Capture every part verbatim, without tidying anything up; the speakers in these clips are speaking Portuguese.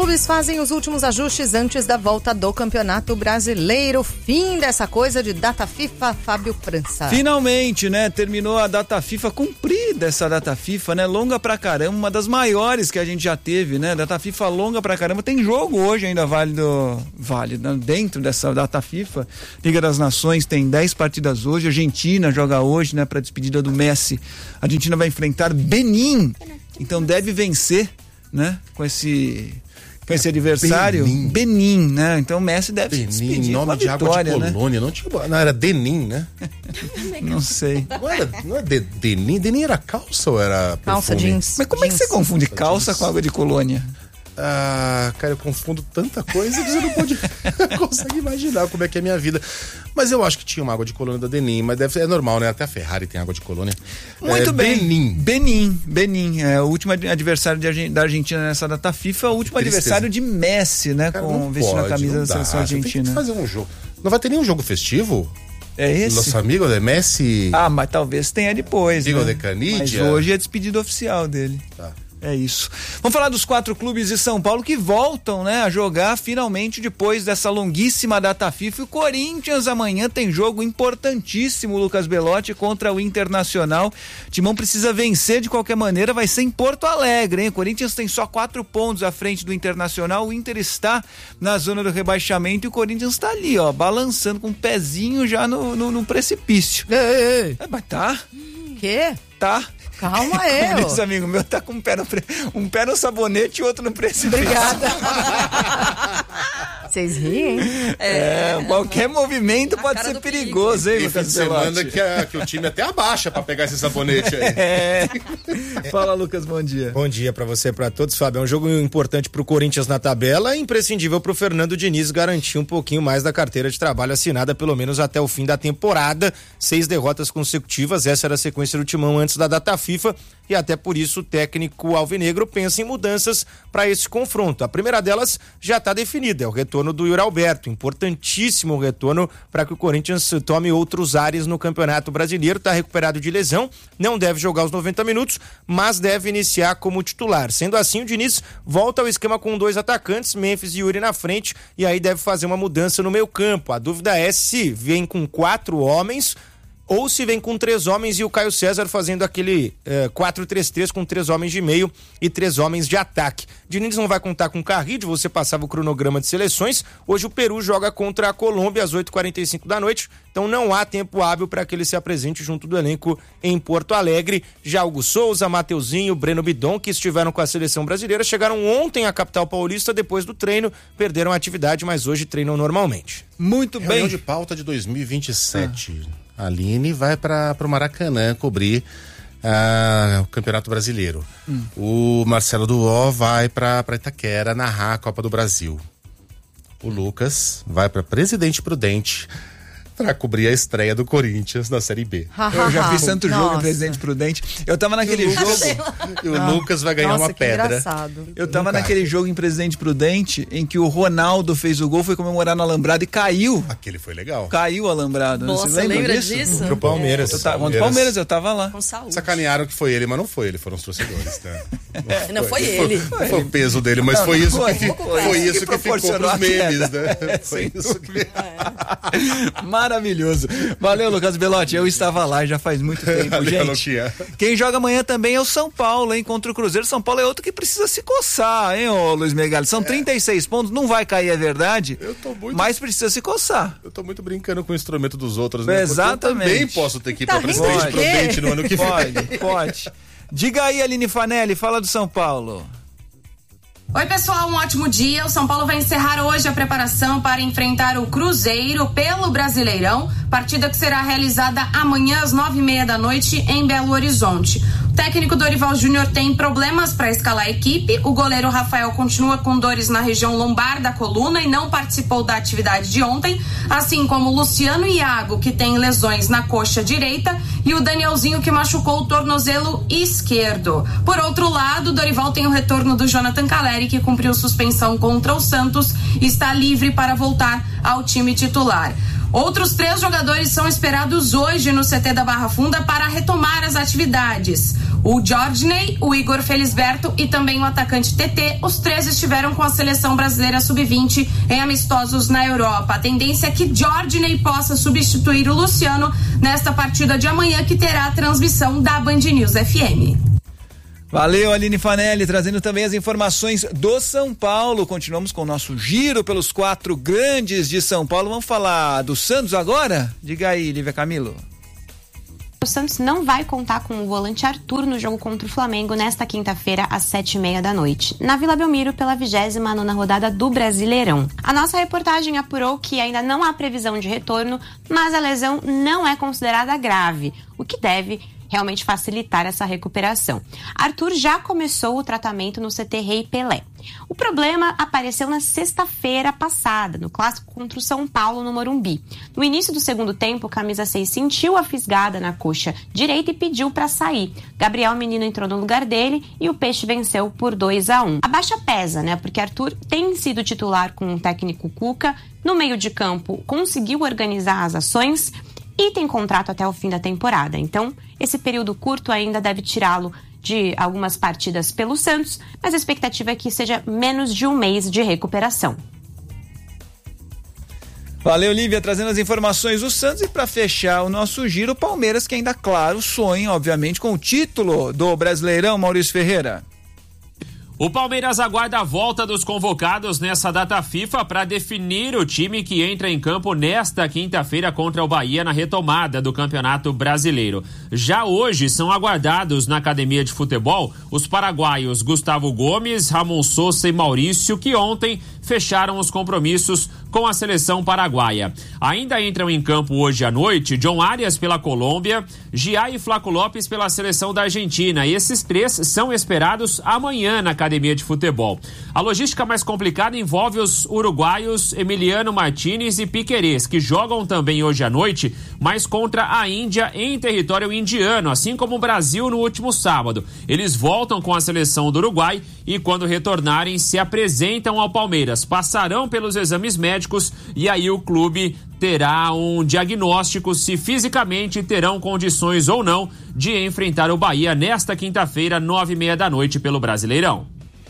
clubes fazem os últimos ajustes antes da volta do Campeonato Brasileiro. Fim dessa coisa de data FIFA, Fábio França. Finalmente, né? Terminou a data FIFA, cumprida essa data FIFA, né? Longa pra caramba, uma das maiores que a gente já teve, né? Data FIFA longa pra caramba. Tem jogo hoje ainda válido, válido dentro dessa data FIFA. Liga das Nações tem dez partidas hoje. A Argentina joga hoje, né? Pra despedida do Messi. A Argentina vai enfrentar Benin. Então deve vencer, né? Com esse, com esse adversário. Benin. Benin, né? Então o Messi deve Benin, se despedir nome de vitória, água de Colônia, né? Não, tinha, não era Denim, né? Não sei. Não era, não é de, Denim? Denim era calça ou era calça perfume? jeans? Mas como jeans. É que você confunde calça jeans com água de Colônia? Ah, cara, eu confundo tanta coisa que você não pode consegue imaginar como é que é a minha vida. Mas eu acho que tinha uma água de Colônia da Denim, mas deve ser, é normal, né? Até a Ferrari tem água de Colônia. Muito é, bem. Benin. Benin, Benin. É o último adversário de, da Argentina nessa data FIFA, o último adversário de Messi, né? Cara, com vestindo a camisa da seleção argentina. Tem que fazer um jogo. Não vai ter nenhum jogo festivo? É esse? Nosso amigo de Messi. Ah, mas talvez tenha depois, Digo né? de Canidia. Mas hoje é a despedida oficial dele. Tá. É isso. Vamos falar dos quatro clubes de São Paulo que voltam, né, a jogar finalmente depois dessa longuíssima data FIFA. O Corinthians amanhã tem jogo importantíssimo, Lucas Belotti, contra o Internacional. O Timão precisa vencer de qualquer maneira, vai ser em Porto Alegre, hein? O Corinthians tem só quatro pontos à frente do Internacional, o Inter está na zona do rebaixamento e o Corinthians está ali, ó, balançando com o pezinho já no, no, no precipício. Ei, ei, ei. É, mas tá. Quê? Tá. Calma aí, esse amigo meu tá com um pé no, pre... um pé no sabonete e outro no precipício. Obrigada. Vocês riem, hein? É, é, qualquer movimento pode ser perigoso, hein, Lucas? Você manda que, a, que o time até abaixa pra pegar esse sabonete aí. É. Fala, Lucas, bom dia. Bom dia pra você e pra todos, Fábio. É um jogo importante pro Corinthians na tabela, imprescindível pro Fernando Diniz garantir um pouquinho mais da carteira de trabalho assinada pelo menos até o fim da temporada. Seis derrotas consecutivas, essa era a sequência do Timão antes da data FIFA. E até por isso o técnico alvinegro pensa em mudanças para esse confronto. A primeira delas já está definida, é o retorno do Yuri Alberto, importantíssimo retorno para que o Corinthians tome outros ares no Campeonato Brasileiro. Está recuperado de lesão, não deve jogar os noventa minutos, mas deve iniciar como titular. Sendo assim, o Diniz volta ao esquema com dois atacantes, Memphis e Yuri na frente, e aí deve fazer uma mudança no meio campo. A dúvida é se vem com quatro homens ou se vem com três homens e o Caio César fazendo aquele eh, quatro três três com três homens de meio e três homens de ataque. Diniz não vai contar com o Carrillo, você passava o cronograma de seleções. Hoje o Peru joga contra a Colômbia às oito e quarenta e cinco da noite, então não há tempo hábil para que ele se apresente junto do elenco em Porto Alegre. Já Hugo Souza, Mateuzinho, Breno Bidon, que estiveram com a seleção brasileira, chegaram ontem à capital paulista depois do treino, perderam a atividade, mas hoje treinam normalmente. Muito bem. Reunião de pauta de dois mil e vinte e sete. Ah. A Aline vai para o Maracanã cobrir uh, o Campeonato Brasileiro. Hum. O Marcelo Duó vai para Itaquera narrar a Copa do Brasil. O Lucas vai para Presidente Prudente para cobrir a estreia do Corinthians na Série B. Eu já fiz tanto jogo Nossa. em Presidente Prudente. Eu tava naquele e jogo. E o ah. Lucas vai ganhar Nossa, uma pedra. Engraçado. Eu tava naquele jogo em Presidente Prudente em que o Ronaldo fez o gol, foi comemorar no alambrado e caiu. Aquele foi legal. Caiu o alambrado. Nossa, Você lembra, lembra disso? disso? Pro Palmeiras. Eu tava, Palmeiras. Palmeiras, eu tava lá. Com saúde. Sacanearam que foi ele, mas não foi ele, foram os torcedores, né? Não, não foi, foi ele. Foi, foi, foi o peso dele, mas não, foi isso foi, que, foi, foi isso que, que ficou pros memes, né? É, foi isso que... É. Maravilhoso. Valeu, Lucas Belotti. Eu estava lá já faz muito tempo, gente. Quem joga amanhã também é o São Paulo, hein? Contra o Cruzeiro. São Paulo é outro que precisa se coçar, hein, ô Luiz Megali? São é. trinta e seis pontos, não vai cair, é verdade, eu tô muito... mas precisa se coçar. Eu tô muito brincando com o instrumento dos outros, né? Exatamente. Eu também posso ter que ir tá pra Presidente Prudente no ano que vem. Pode, pode. Diga aí, Aline Fanelli, fala do São Paulo. Oi, pessoal, um ótimo dia. O São Paulo vai encerrar hoje a preparação para enfrentar o Cruzeiro pelo Brasileirão, partida que será realizada amanhã às nove e meia da noite em Belo Horizonte. O técnico Dorival Júnior tem problemas para escalar a equipe. O goleiro Rafael continua com dores na região lombar da coluna e não participou da atividade de ontem, assim como o Luciano Iago, que tem lesões na coxa direita, e o Danielzinho, que machucou o tornozelo esquerdo. Por outro lado, Dorival tem o retorno do Jonathan Calleri, que cumpriu suspensão contra o Santos e está livre para voltar ao time titular. Outros três jogadores são esperados hoje no C T da Barra Funda para retomar as atividades. O Jorginho, o Igor Felisberto e também o atacante T T, os três estiveram com a seleção brasileira sub vinte em amistosos na Europa. A tendência é que Jorginho possa substituir o Luciano nesta partida de amanhã, que terá a transmissão da Band News F M. Valeu, Aline Fanelli, trazendo também as informações do São Paulo. Continuamos com o nosso giro pelos quatro grandes de São Paulo. Vamos falar do Santos agora? Diga aí, Lívia Camilo. O Santos não vai contar com o volante Arthur no jogo contra o Flamengo nesta quinta-feira às sete e meia da noite, na Vila Belmiro, pela vigésima nona rodada do Brasileirão. A nossa reportagem apurou que ainda não há previsão de retorno, mas a lesão não é considerada grave, o que deve realmente facilitar essa recuperação. Arthur já começou o tratamento no C T Rei Pelé. O problema apareceu na sexta-feira passada, no clássico contra o São Paulo no Morumbi. No início do segundo tempo, o camisa seis sentiu a fisgada na coxa direita e pediu para sair. Gabriel Menino entrou no lugar dele e o Peixe venceu por dois a um. A baixa pesa, né? Porque Arthur tem sido titular com o técnico Cuca. No meio de campo, conseguiu organizar as ações e tem contrato até o fim da temporada. Então, esse período curto ainda deve tirá-lo de algumas partidas pelo Santos, mas a expectativa é que seja menos de um mês de recuperação. Valeu, Lívia, trazendo as informações do Santos. E para fechar o nosso giro, o Palmeiras, que ainda, claro, sonha, obviamente, com o título do Brasileirão, Maurício Ferreira. O Palmeiras aguarda a volta dos convocados nessa data FIFA para definir o time que entra em campo nesta quinta-feira contra o Bahia na retomada do Campeonato Brasileiro. Já hoje são aguardados na academia de futebol os paraguaios Gustavo Gomes, Ramon Sousa e Maurício, que ontem fecharam os compromissos com a seleção paraguaia. Ainda entram em campo hoje à noite John Arias pela Colômbia, Gia e Flaco Lopes pela seleção da Argentina. E esses três são esperados amanhã na academia de futebol. A logística mais complicada envolve os uruguaios Emiliano Martinez e Piquerez, que jogam também hoje à noite, mas contra a Índia em território indiano, assim como o Brasil no último sábado. Eles voltam com a seleção do Uruguai e, quando retornarem, se apresentam ao Palmeiras. Passarão pelos exames médicos e aí o clube terá um diagnóstico se fisicamente terão condições ou não de enfrentar o Bahia nesta quinta-feira, nove e meia da noite, pelo Brasileirão.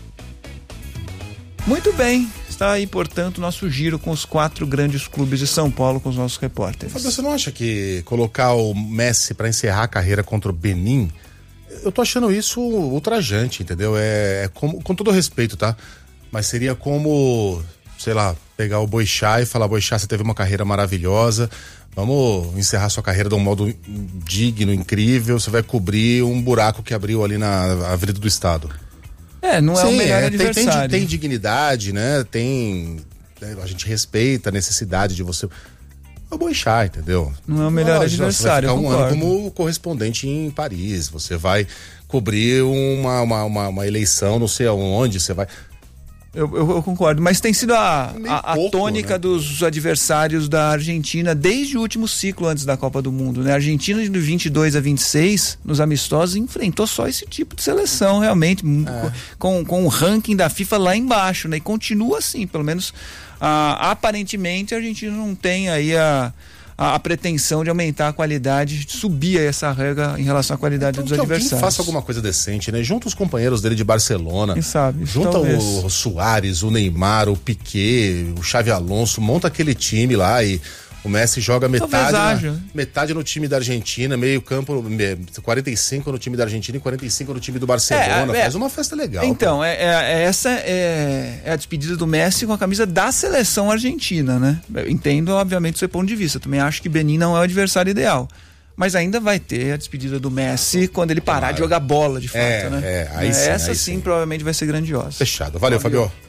Muito bem, está aí, portanto, nosso giro com os quatro grandes clubes de São Paulo, com os nossos repórteres. Fábio, você não acha que colocar o Messi para encerrar a carreira contra o Benin, eu tô achando isso ultrajante, entendeu? É, é como, com todo respeito, tá? Mas seria como, sei lá, pegar o Boixá e falar: Boixá, você teve uma carreira maravilhosa, vamos encerrar sua carreira de um modo digno, incrível, você vai cobrir um buraco que abriu ali na Avenida do Estado. É, não é Sim, o melhor é, adversário. Tem, tem, tem dignidade, né? Tem, a gente respeita a necessidade de você... É o Boixá, entendeu? Não é o melhor não, adversário, você vai ficar um concordo. ano como correspondente em Paris, você vai cobrir uma, uma, uma, uma eleição, não sei aonde, você vai... Eu, eu, eu concordo, mas tem sido a, a, a pouco, tônica, né, dos adversários da Argentina desde o último ciclo antes da Copa do Mundo, né? A Argentina de vinte e dois a vinte e seis, nos amistosos, enfrentou só esse tipo de seleção, realmente, é. com, com o ranking da FIFA lá embaixo, né? E continua assim, pelo menos ah, aparentemente a Argentina não tem aí a... A, a pretensão de aumentar a qualidade, de subir essa regra em relação à qualidade então, dos que adversários. Alguém faça alguma coisa decente, né? Junta os companheiros dele de Barcelona. Quem sabe? Junta talvez. o Suárez, o Neymar, o Piqué, o Xavi Alonso, monta aquele time lá e o Messi joga metade, na, metade no time da Argentina, meio campo, quarenta e cinco no time da Argentina e quarenta e cinco no time do Barcelona. É, é, faz uma festa legal. Então, é, é, essa é, é a despedida do Messi com a camisa da seleção argentina, né? Eu entendo, obviamente, o seu ponto de vista. Eu também acho que Benin não é o adversário ideal. Mas ainda vai ter a despedida do Messi quando ele parar claro. de jogar bola, de fato, é, né? É, aí sim, essa aí sim, sim provavelmente vai ser grandiosa. Fechado. Valeu, Valeu. Fabio.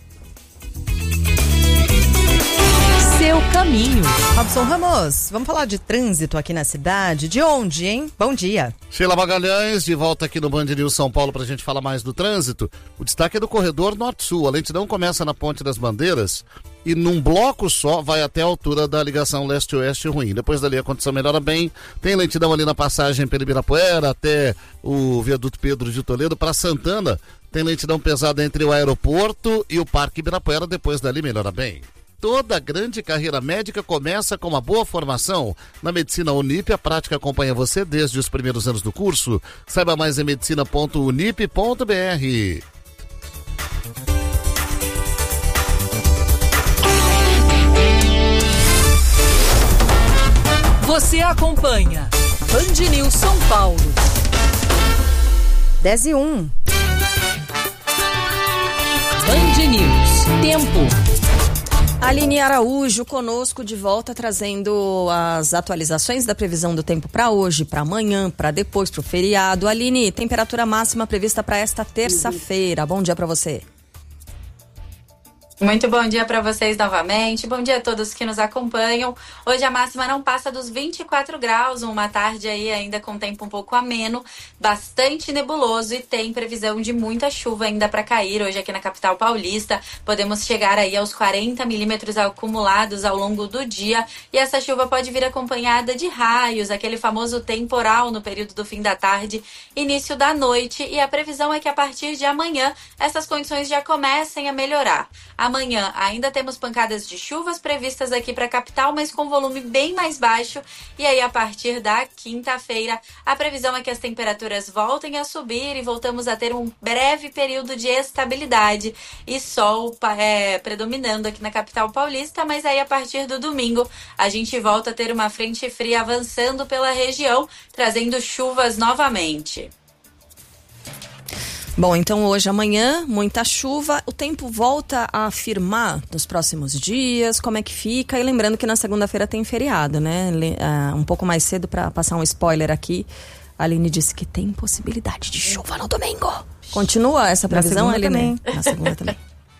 Seu caminho. Robson Ramos, vamos falar de trânsito aqui na cidade. De onde, hein? Bom dia. Sheila Magalhães, de volta aqui no Band News São Paulo pra gente falar mais do trânsito. O destaque é do corredor Norte-Sul. A lentidão começa na Ponte das Bandeiras e num bloco só vai até a altura da ligação leste-oeste ruim. Depois dali a condição melhora bem. Tem lentidão ali na passagem pelo Ibirapuera até o viaduto Pedro de Toledo para Santana. Tem lentidão pesada entre o aeroporto e o Parque Ibirapuera. Depois dali melhora bem. Toda grande carreira médica começa com uma boa formação. Na Medicina Unip, a prática acompanha você desde os primeiros anos do curso. Saiba mais em medicina ponto unip ponto br. Você acompanha Band News São Paulo. dez e um. Band News. Tempo. Aline Araújo conosco de volta, trazendo as atualizações da previsão do tempo para hoje, para amanhã, para depois, para o feriado. Aline, temperatura máxima prevista para esta terça-feira. Bom dia para você. Muito bom dia para vocês novamente, bom dia a todos que nos acompanham. Hoje a máxima não passa dos vinte e quatro graus, uma tarde aí ainda com tempo um pouco ameno, bastante nebuloso e tem previsão de muita chuva ainda para cair hoje aqui na capital paulista. Podemos chegar aí aos quarenta milímetros acumulados ao longo do dia e essa chuva pode vir acompanhada de raios, aquele famoso temporal no período do fim da tarde, início da noite, e a previsão é que a partir de amanhã essas condições já comecem a melhorar. Amanhã ainda temos pancadas de chuvas previstas aqui para a capital, mas com volume bem mais baixo. E aí, a partir da quinta-feira, a previsão é que as temperaturas voltem a subir e voltamos a ter um breve período de estabilidade e sol é, predominando aqui na capital paulista. Mas aí, a partir do domingo, a gente volta a ter uma frente fria avançando pela região, trazendo chuvas novamente. Bom, então hoje, amanhã, muita chuva. O tempo volta a firmar nos próximos dias. Como é que fica? E lembrando que na segunda-feira tem feriado, né? Um pouco mais cedo, para passar um spoiler aqui, a Aline disse que tem possibilidade de chuva no domingo. Continua essa previsão, Aline? Na segunda também.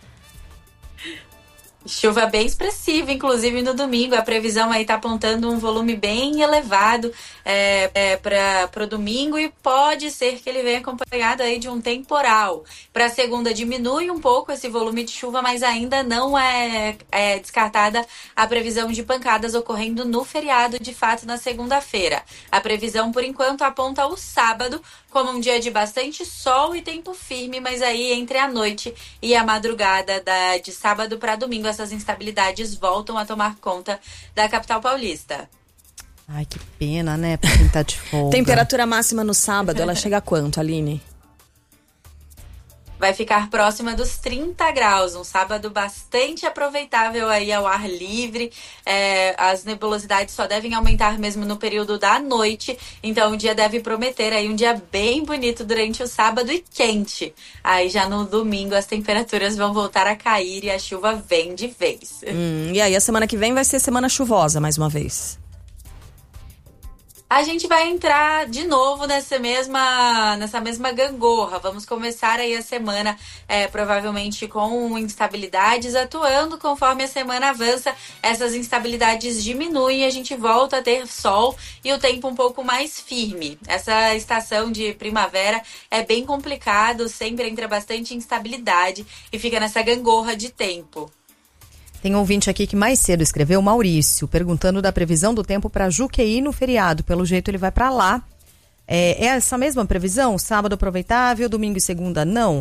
Chuva bem expressiva, inclusive no domingo. A previsão aí tá apontando um volume bem elevado é, é, para o domingo e pode ser que ele venha acompanhado aí de um temporal. Para a segunda diminui um pouco esse volume de chuva, mas ainda não é, é descartada a previsão de pancadas ocorrendo no feriado, de fato, na segunda-feira. A previsão, por enquanto, aponta o sábado como um dia de bastante sol e tempo firme, mas aí entre a noite e a madrugada da, de sábado para domingo, essas instabilidades voltam a tomar conta da capital paulista. Ai, que pena, né? Pra quem tá de folga. Temperatura máxima no sábado, ela chega a quanto, Aline? Vai ficar próxima dos trinta graus, um sábado bastante aproveitável aí ao ar livre. É, as nebulosidades só devem aumentar mesmo no período da noite, então o dia deve prometer aí um dia bem bonito durante o sábado e quente. Aí já no domingo as temperaturas vão voltar a cair e a chuva vem de vez. Hum, e aí a semana que vem vai ser semana chuvosa mais uma vez. A gente vai entrar de novo nessa mesma, nessa mesma gangorra. Vamos começar aí a semana é, provavelmente com instabilidades atuando. Conforme a semana avança, essas instabilidades diminuem e a gente volta a ter sol e o tempo um pouco mais firme. Essa estação de primavera é bem complicado, sempre entra bastante instabilidade e fica nessa gangorra de tempo. Tem um ouvinte aqui que mais cedo escreveu, Maurício, perguntando da previsão do tempo para Juqueí no feriado. Pelo jeito ele vai para lá. É, é essa mesma previsão? Sábado aproveitável, domingo e segunda não?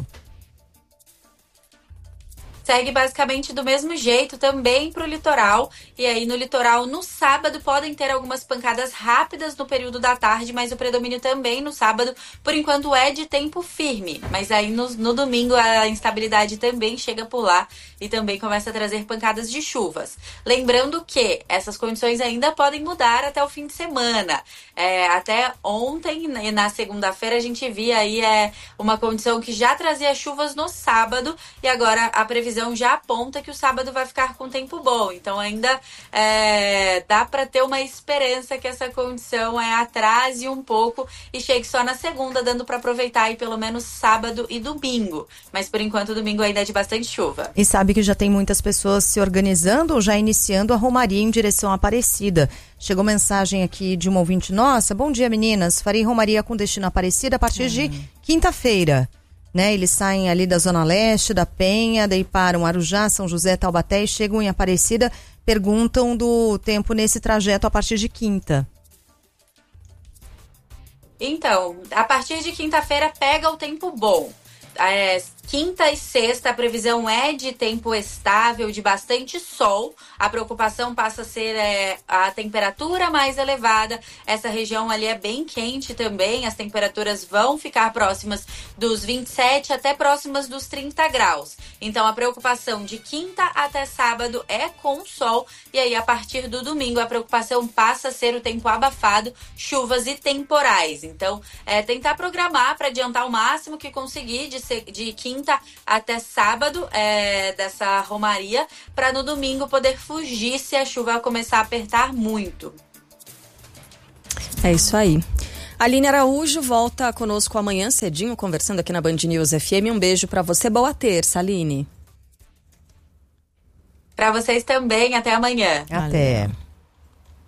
Segue basicamente do mesmo jeito também para o litoral. E aí no litoral, no sábado, podem ter algumas pancadas rápidas no período da tarde, mas o predomínio também no sábado, por enquanto, é de tempo firme. Mas aí no, no domingo a instabilidade também chega por lá e também começa a trazer pancadas de chuvas. Lembrando que essas condições ainda podem mudar até o fim de semana. É, até ontem, na segunda-feira, a gente via aí é, uma condição que já trazia chuvas no sábado e agora a previsão já aponta que o sábado vai ficar com tempo bom. Então ainda é, dá para ter uma esperança que essa condição é, atrase um pouco e chegue só na segunda, dando para aproveitar aí pelo menos sábado e domingo. Mas por enquanto o domingo ainda é de bastante chuva. E sabe que já tem muitas pessoas se organizando ou já iniciando a romaria em direção à Aparecida. Chegou mensagem aqui de uma ouvinte nossa. Bom dia, meninas. Farei romaria com destino à Aparecida a partir uhum. de quinta-feira. Né, eles saem ali da Zona Leste, da Penha, daí param Arujá, São José, Taubaté e chegam em Aparecida, perguntam do tempo nesse trajeto a partir de quinta. Então, a partir de quinta-feira pega o tempo bom. É, Quinta e sexta, a previsão é de tempo estável, de bastante sol. A preocupação passa a ser é, a temperatura mais elevada. Essa região ali é bem quente também. As temperaturas vão ficar próximas dos vinte e sete até próximas dos trinta graus. Então, a preocupação de quinta até sábado é com sol. E aí, a partir do domingo, a preocupação passa a ser o tempo abafado, chuvas e temporais. Então, é tentar programar para adiantar o máximo que conseguir de, ser, de quinta até sábado é, dessa romaria, para no domingo poder fugir se a chuva começar a apertar muito. É isso aí. Aline Araújo volta conosco amanhã cedinho, conversando aqui na Band News F M. Um beijo para você. Boa terça, Aline. Para vocês também. Até amanhã. Até.